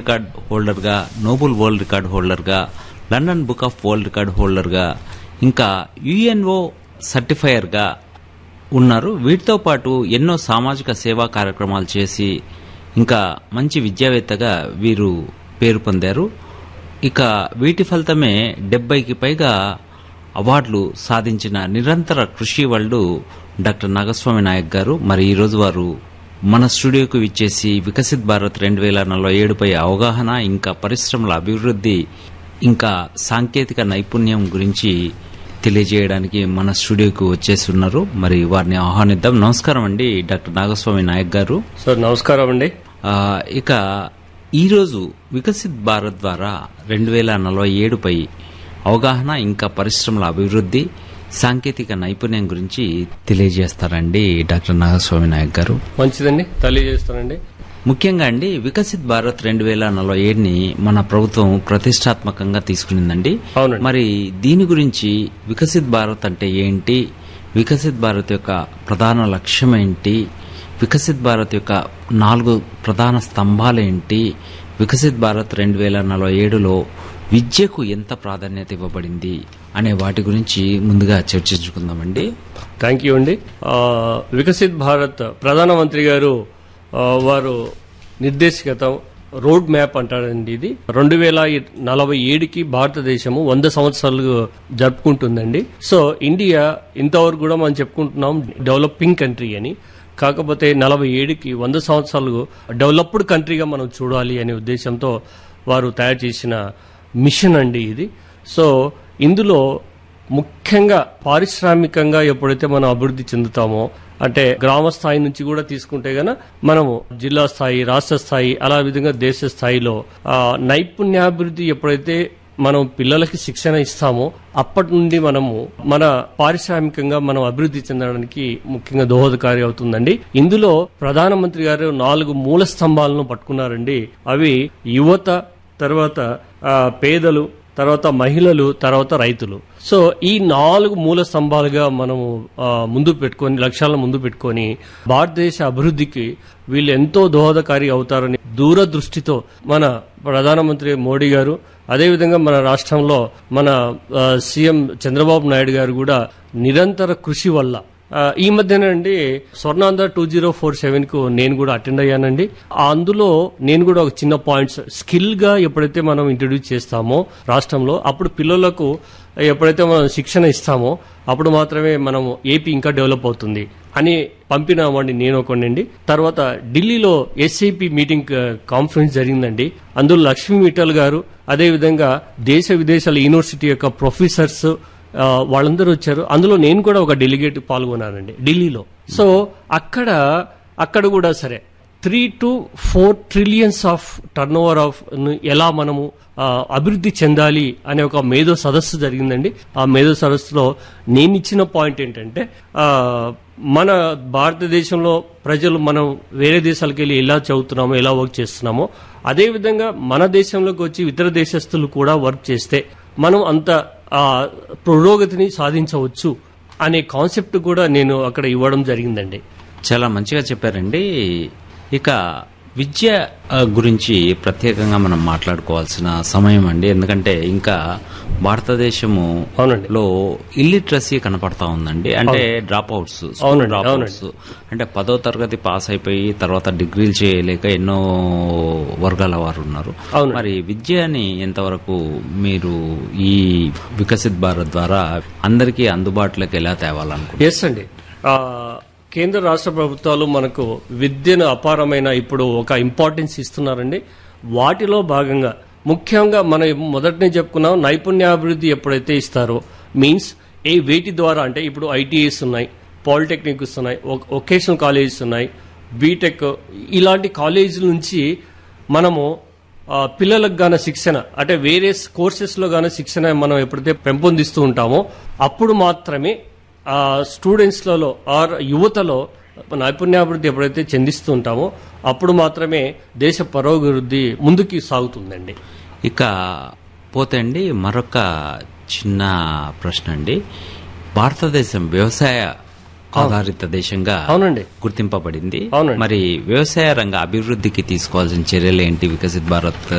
Record హోల్డర్గా, Nobel world record హోల్డర్గా, London book of world record హోల్డర్గా, ఇంకా UNO సర్టిఫైయర్గా ఉన్నారు. వీటితో పాటు ఎన్నో సామాజిక సేవా కార్యక్రమాలు చేసి ఇంకా మంచి విద్యావేత్తగా వీరు పేరు పొందారు. ఇక వీటి ఫలితమే 70కి పైగా అవార్డులు సాధించిన నిరంతర కృషి వాళ్ళు డాక్టర్ నాగస్వామి నాయక్ గారు. మరి ఈరోజు వారు మన స్టూడియోకు విచ్చేసి వికసిత్ భారత్ 2047పై అవగాహన, ఇంకా పరిశ్రమల అభివృద్ధి, ఇంకా సాంకేతిక నైపుణ్యం గురించి తెలియజేయడానికి మన స్టూడియోకు వచ్చేసి ఉన్నారు. మరి వారిని ఆహ్వానిద్దాం. నమస్కారం అండి డాక్టర్ నాగస్వామి నాయక్ గారు. సార్ నమస్కారం అండి. ఇక ఈరోజు వికసిత్ భారత్ ద్వారా 2047పై అవగాహన, ఇంకా పరిశ్రమల అభివృద్ధి, సాంకేతిక నైపుణ్యం గురించి తెలియజేస్తారండి డాక్టర్ నాగస్వామి నాయక్ గారు. మంచిదండి, తెలియజేస్తానండి. ముఖ్యంగా అండి వికసిత్ భారత్ 2047ని మన ప్రభుత్వం ప్రతిష్టాత్మకంగా తీసుకునిందండి. మరి దీని గురించి వికసిత్ భారత్ అంటే ఏంటి, వికసిత్ భారత్ యొక్క ప్రధాన లక్ష్యం ఏంటి, వికసిత్ భారత్ యొక్క 4 ప్రధాన స్తంభాలేంటి, వికసిత్ భారత్ 2047లో విద్యకు ఎంత ప్రాధాన్యత ఇవ్వబడింది అనే వాటి గురించి ముందుగా చర్చించుకుందామండి. థ్యాంక్ యూ అండి. వికసిత్ భారత్ ప్రధానమంత్రి గారు వారు నిర్దేశికతం రోడ్ మ్యాప్ అంటారండి. ఇది 2047కి భారతదేశము 100 సంవత్సరాలు జరుపుకుంటుందండి. సో ఇండియా ఇంతవరకు కూడా మనం చెప్పుకుంటున్నాం డెవలపింగ్ కంట్రీ అని. కాకపోతే 47కి 100 సంవత్సరాలు డెవలప్డ్ కంట్రీగా మనం చూడాలి అనే ఉద్దేశంతో వారు తయారు చేసిన మిషన్ అండి ఇది. సో ఇందులో ముఖ్యంగా పారిశ్రామికంగా ఎప్పుడైతే మనం అభివృద్ధి చెందుతామో, అంటే గ్రామ స్థాయి నుంచి కూడా తీసుకుంటే గన మనము జిల్లా స్థాయి, రాష్ట్ర స్థాయి, అలా విధంగా దేశ స్థాయిలో నైపుణ్యాభివృద్ధి ఎప్పుడైతే మనం పిల్లలకి శిక్షణ ఇస్తామో అప్పటి నుండి మనము మన పారిశ్రామికంగా మనం అభివృద్ధి చెందడానికి ముఖ్యంగా దోహదకారి అవుతుందండి. ఇందులో ప్రధానమంత్రి గారు 4 మూల స్తంభాలను పట్టుకున్నారండి. అవి యువత, తర్వాత పేదలు, తర్వాత మహిళలు, తర్వాత రైతులు. సో ఈ 4 మూల స్తంభాలుగా మనము ముందు పెట్టుకొని, లక్ష్యాలను ముందు పెట్టుకొని భారతదేశ అభివృద్ధికి వీళ్ళు ఎంతో దోహదకారి అవుతారని దూరదృష్టితో మన ప్రధానమంత్రి మోడీ గారు, అదేవిధంగా మన రాష్ట్రంలో మన సీఎం చంద్రబాబు నాయుడు గారు కూడా నిరంతర కృషి వల్ల ఈ మధ్యన అండి స్వర్ణాంధ్ర 2047 కు నేను కూడా అటెండ్ అయ్యానండి. అందులో నేను కూడా ఒక చిన్న పాయింట్స్ స్కిల్ గా ఎప్పుడైతే మనం ఇంట్రడ్యూస్ చేస్తామో రాష్ట్రంలో, అప్పుడు పిల్లలకు ఎప్పుడైతే మనం శిక్షణ ఇస్తామో అప్పుడు మాత్రమే మనం ఏపీ ఇంకా డెవలప్ అవుతుంది అని పంపినామండి నేను ఒకనండి. తర్వాత ఢిల్లీలో ఎస్ఐపి మీటింగ్ కాన్ఫరెన్స్ జరిగిందండి. అందులో లక్ష్మీ మిట్టల్ గారు, అదేవిధంగా దేశ విదేశాల యూనివర్సిటీ యొక్క ప్రొఫెసర్స్ వాళ్ళందరూ వచ్చారు. అందులో నేను కూడా ఒక డెలిగేట్ పాల్గొన్నానండి ఢిల్లీలో. సో అక్కడ కూడా సరే 3 to 4 trillions of turn over of ఎలా మనము అభివృద్ధి చెందాలి అనే ఒక మేధో సదస్సు జరిగిందండి. ఆ మేధో సదస్సులో నేను ఇచ్చిన పాయింట్ ఏంటంటే, మన భారతదేశంలో ప్రజలు మనం వేరే దేశాలకు వెళ్ళి ఎలా చదువుతున్నామో, ఎలా వర్క్ చేస్తున్నామో, అదేవిధంగా మన దేశంలోకి వచ్చి ఇతర దేశస్తులు కూడా వర్క్ చేస్తే మనం అంత పురోగతిని సాధించవచ్చు అనే కాన్సెప్ట్ కూడా నేను అక్కడ ఇవ్వడం జరిగిందండి. చాలా మంచిగా చెప్పారండి. ఇక విద్య గురించి ప్రత్యేకంగా మనం మాట్లాడుకోవాల్సిన సమయం అండి. ఎందుకంటే ఇంకా భారతదేశంలో ఇల్లిటరసీ కనపడతా ఉందండి. అంటే డ్రాప్ అవుట్స్, అంటే 10వ తరగతి పాస్ అయిపోయి తర్వాత డిగ్రీలు చేయలేక ఎన్నో వర్గాల వారు ఉన్నారు. మరి విద్యని ఎంతవరకు మీరు ఈ వికసిత్ భారత్ ద్వారా అందరికీ అందుబాటులోకి ఎలా తేవాలనుకుంటున్నారు? ఎస్ అండి, కేంద్ర రాష్ట్ర ప్రభుత్వాలు మనకు విద్యను అపారమైన ఇప్పుడు ఒక ఇంపార్టెన్స్ ఇస్తున్నారండి. వాటిలో భాగంగా ముఖ్యంగా మనం మొదటనే చెప్పుకున్నాం, నైపుణ్యాభివృద్ధి ఎప్పుడైతే ఇస్తారో మీన్స్ వేటి ద్వారా అంటే ఇప్పుడు ఐటీఐస్ ఉన్నాయి, పాలిటెక్నిక్స్ ఉన్నాయి, వొకేషనల్ కాలేజెస్ ఉన్నాయి, బీటెక్, ఇలాంటి కాలేజీల నుంచి మనము పిల్లలకు గాన శిక్షణ అంటే వేరే కోర్సెస్లో గాన శిక్షణ మనం ఎప్పుడైతే పెంపొందిస్తూ ఉంటామో అప్పుడు మాత్రమే స్టూడెంట్స్లలో ఆర్ యువతలో నైపుణ్యాభివృద్ధి ఎప్పుడైతే చెందిస్తూ ఉంటామో అప్పుడు మాత్రమే దేశ పురోగతి ముందుకు సాగుతుందండి. ఇక పోతే అండి మరొక చిన్న ప్రశ్న అండి. భారతదేశం వ్యవసాయ ఆధారిత దేశంగా గుర్తింపబడింది. మరి వ్యవసాయ రంగ అభివృద్ధికి తీసుకోవాల్సిన చర్యలు ఏంటి వికసిత్ భారత్